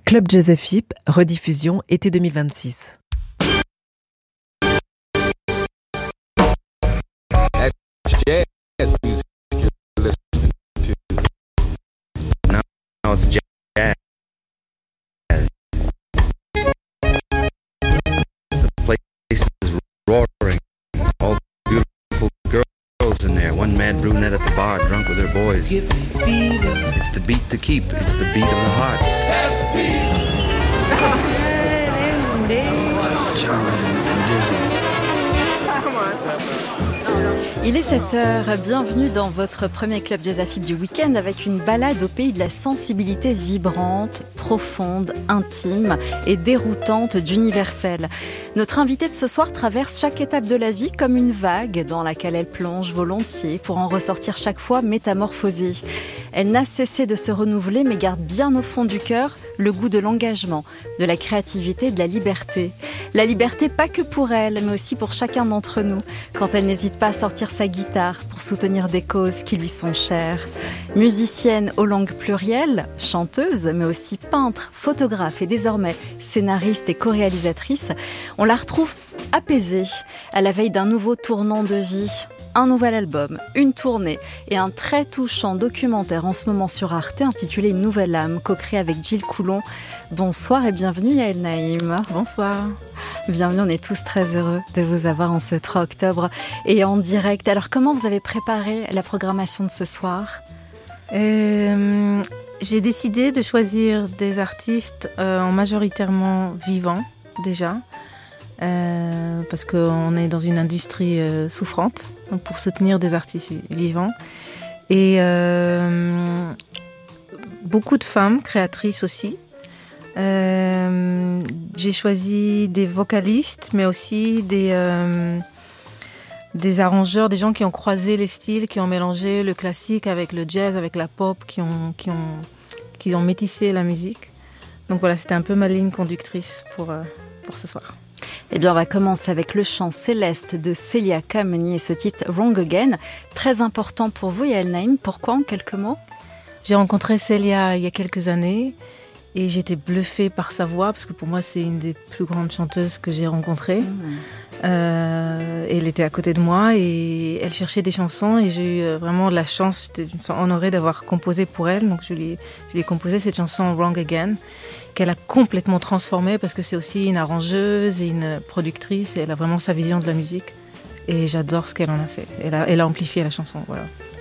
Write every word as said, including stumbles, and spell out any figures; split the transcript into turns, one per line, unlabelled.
Club Jazz F I P, rediffusion été deux mille vingt-six.
Jazz music you're listening to. Now it's jazz. The place is roaring. All beautiful girls in there. One mad brunette at the bar, drunk with her boys. It's the beat to keep. It's the beat of the heart.
Il est sept heures, bienvenue dans votre premier Club Jazz F I P du week-end avec une balade au pays de la sensibilité vibrante, profonde, intime et déroutante d'Universel. Notre invitée de ce soir traverse chaque étape de la vie comme une vague dans laquelle elle plonge volontiers pour en ressortir chaque fois métamorphosée. Elle n'a cessé de se renouveler mais garde bien au fond du cœur le goût de l'engagement, de la créativité, de la liberté. La liberté pas que pour elle, mais aussi pour chacun d'entre nous, quand elle n'hésite pas à sortir sa guitare pour soutenir des causes qui lui sont chères. Musicienne aux langues plurielles, chanteuse, mais aussi peintre, photographe et désormais scénariste et co-réalisatrice, on la retrouve apaisée, à la veille d'un nouveau tournant de vie. Un nouvel album, une tournée et un très touchant documentaire en ce moment sur Arte intitulé Une nouvelle âme, co-créé avec Gilles Coulon. Bonsoir et bienvenue Yael Naïm.
Bonsoir.
Bienvenue, on est tous très heureux de vous avoir en ce trois octobre et en direct. Alors comment vous avez préparé la programmation de ce soir ?
euh, J'ai décidé de choisir des artistes euh, en majoritairement vivants déjà. Euh, parce qu'on est dans une industrie euh, souffrante, donc pour soutenir des artistes vivants. Et euh, beaucoup de femmes créatrices aussi. Euh, j'ai choisi des vocalistes, mais aussi des, euh, des arrangeurs, des gens qui ont croisé les styles, qui ont mélangé le classique avec le jazz, avec la pop, qui ont, qui ont, qui ont métissé la musique. Donc voilà, c'était un peu ma ligne conductrice pour, euh, pour ce soir.
Eh bien, on va commencer avec le chant Céleste de Célia Kameni et ce titre Wrong Again. Très important pour vous, Yael Naïm. Pourquoi, en quelques mots ?
J'ai rencontré Célia il y a quelques années et j'étais bluffée par sa voix parce que pour moi, c'est une des plus grandes chanteuses que j'ai rencontrées. Mmh. Euh, elle était à côté de moi et elle cherchait des chansons et j'ai eu vraiment la chance, j'étais honorée d'avoir composé pour elle. Donc, je lui, je lui ai composé cette chanson Wrong Again, qu'elle a complètement transformée parce que c'est aussi une arrangeuse et une productrice et elle a vraiment sa vision de la musique et j'adore ce qu'elle en a fait. Elle a, elle a amplifié la chanson, voilà.